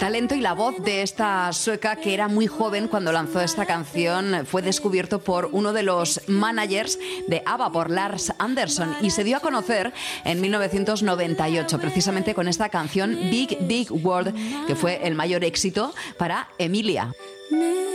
talento y la voz de esta sueca, que era muy joven cuando lanzó esta canción, fue descubierto por uno de los managers de ABBA, por Lars Anderson, y se dio a conocer en 1998, precisamente con esta canción Big Big World, que fue el mayor éxito para Emilia.